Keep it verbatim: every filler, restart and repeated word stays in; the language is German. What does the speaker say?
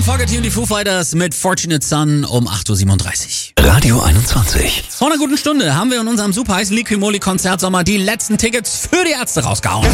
Fogerty und die Foo Fighters mit Fortunate Son um acht Uhr siebenunddreißig. Radio einundzwanzig. Vor einer guten Stunde haben wir in unserem super heißen Liquimoli Konzertsommer die letzten Tickets für die Ärzte rausgehauen.